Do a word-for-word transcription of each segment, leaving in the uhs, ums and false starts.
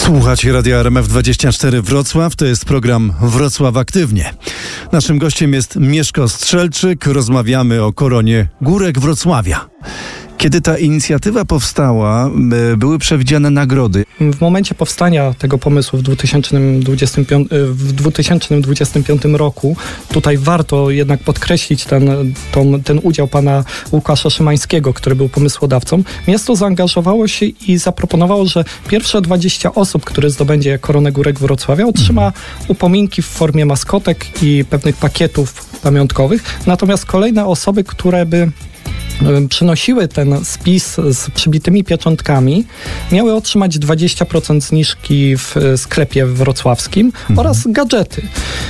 Słuchacie Radia R M F dwadzieścia cztery Wrocław, to jest program Wrocław Aktywnie. Naszym gościem jest Mieszko Strzelczyk, rozmawiamy o koronie Górek Wrocławia. Kiedy ta inicjatywa powstała, były przewidziane nagrody. W momencie powstania tego pomysłu w dwa tysiące dwudziestym piątym, w dwa tysiące dwudziestym piątym roku, tutaj warto jednak podkreślić ten, ton, ten udział pana Łukasza Szymańskiego, który był pomysłodawcą. Miasto zaangażowało się i zaproponowało, że pierwsze dwadzieścia osób, które zdobędzie koronę Górek Wrocławia, otrzyma upominki w formie maskotek i pewnych pakietów pamiątkowych. Natomiast kolejne osoby, które by przynosiły ten spis z przybitymi pieczątkami, miały otrzymać dwadzieścia procent zniżki w sklepie wrocławskim mhm. oraz gadżety.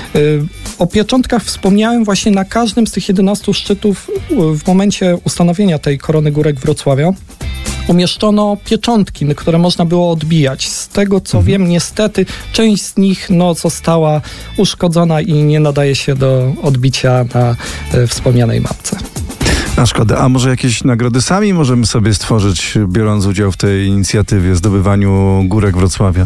O pieczątkach wspomniałem właśnie na każdym z tych jedenastu szczytów w momencie ustanowienia tej korony Górek Wrocławia. Umieszczono pieczątki, które można było odbijać. Z tego co mhm. wiem, niestety część z nich no, została uszkodzona i nie nadaje się do odbicia na e, wspomnianej mapce. A szkoda. A może jakieś nagrody sami możemy sobie stworzyć, biorąc udział w tej inicjatywie, zdobywaniu Górek Wrocławia?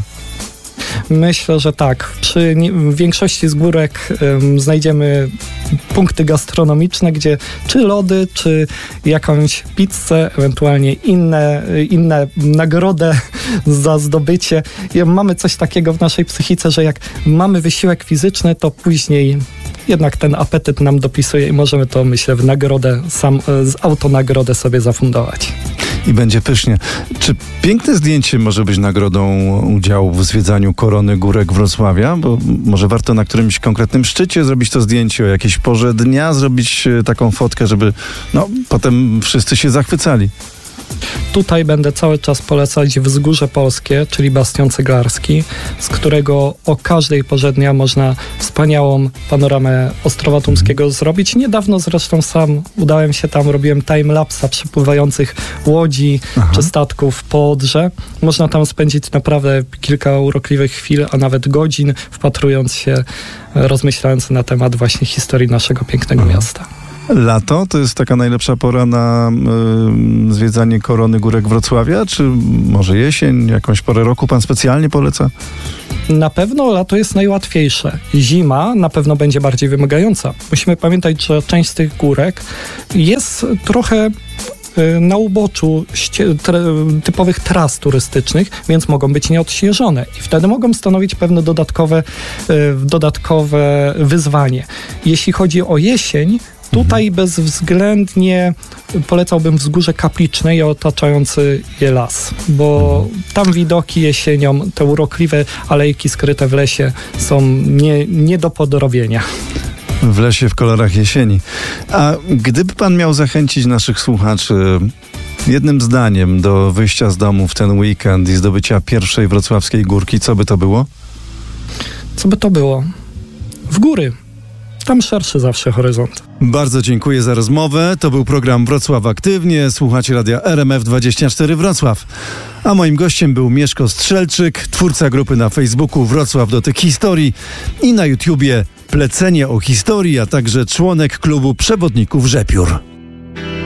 Myślę, że tak. Przy nie, większości z górek um, znajdziemy punkty gastronomiczne, gdzie czy lody, czy jakąś pizzę, ewentualnie inne, inne nagrodę za zdobycie. I mamy coś takiego w naszej psychice, że jak mamy wysiłek fizyczny, to później jednak ten apetyt nam dopisuje i możemy to, myślę, w nagrodę, sam z autonagrodę sobie zafundować. I będzie pysznie. Czy piękne zdjęcie może być nagrodą udziału w zwiedzaniu korony Górek Wrocławia? Bo może warto na którymś konkretnym szczycie zrobić to zdjęcie, o jakiejś porze dnia zrobić taką fotkę, żeby no, potem wszyscy się zachwycali. Tutaj będę cały czas polecać Wzgórze Polskie, czyli bastion ceglarski, z którego o każdej porze dnia można wspaniałą panoramę Ostrowa Tumskiego zrobić. Niedawno zresztą sam udałem się tam, robiłem timelapsa przypływających łodzi Aha. czy statków po Odrze. Można tam spędzić naprawdę kilka urokliwych chwil, a nawet godzin, wpatrując się, rozmyślając na temat właśnie historii naszego pięknego Aha. miasta. Lato to jest taka najlepsza pora na y, zwiedzanie korony Górek Wrocławia, czy może jesień, jakąś porę roku pan specjalnie poleca? Na pewno lato jest najłatwiejsze. Zima na pewno będzie bardziej wymagająca. Musimy pamiętać, że część z tych górek jest trochę na uboczu ście- tra- typowych tras turystycznych, więc mogą być nieodśnieżone i wtedy mogą stanowić pewne dodatkowe, y, dodatkowe wyzwanie. Jeśli chodzi o jesień, tutaj bezwzględnie polecałbym Wzgórze Kapliczne i otaczający je las, bo tam widoki jesienią, te urokliwe alejki skryte w lesie są nie, nie do podrobienia. W lesie w kolorach jesieni. A gdyby pan miał zachęcić naszych słuchaczy jednym zdaniem do wyjścia z domu w ten weekend i zdobycia pierwszej wrocławskiej górki, co by to było? Co by to było? W góry. Tam szerszy zawsze horyzont. Bardzo dziękuję za rozmowę. To był program Wrocław Aktywnie. Słuchacie Radia R M F dwadzieścia cztery Wrocław. A moim gościem był Mieszko Strzelczyk, twórca grupy na Facebooku Wrocław Dotyk Historii i na YouTubie Plecenie o Historii, a także członek klubu przewodników Rzepiór.